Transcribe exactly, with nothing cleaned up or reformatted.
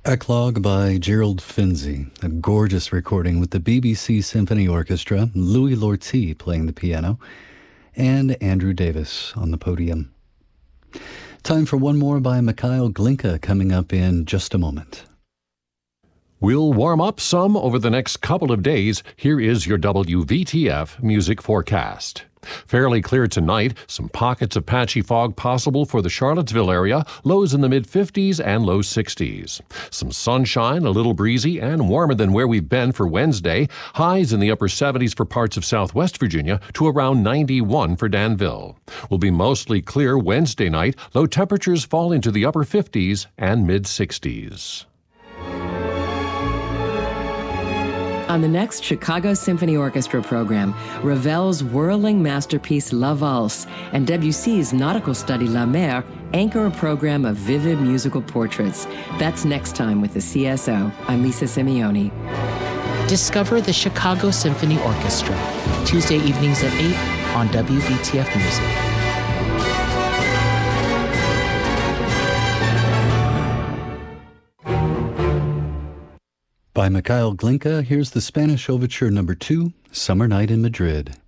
Eclogue by Gerald Finzi, a gorgeous recording with the B B C Symphony Orchestra, Louis Lortie playing the piano, and Andrew Davis on the podium. Time for one more by Mikhail Glinka coming up in just a moment. We'll warm up some over the next couple of days. Here is your W V T F music forecast. Fairly clear tonight, some pockets of patchy fog possible for the Charlottesville area, lows in the mid fifties and low sixties. Some sunshine, a little breezy, and warmer than where we've been for Wednesday. Highs in the upper seventies for parts of southwest Virginia to around ninety-one for Danville. Will be mostly clear Wednesday night. Low temperatures fall into the upper fifties and mid sixties. On the next Chicago Symphony Orchestra program, Ravel's whirling masterpiece La Valse and Debussy's nautical study La Mer anchor a program of vivid musical portraits. That's next time with the C S O. I'm Lisa Simeone. Discover the Chicago Symphony Orchestra, Tuesday evenings at eight on W V T F Music. By Mikhail Glinka, here's the Spanish Overture number two, Summer Night in Madrid.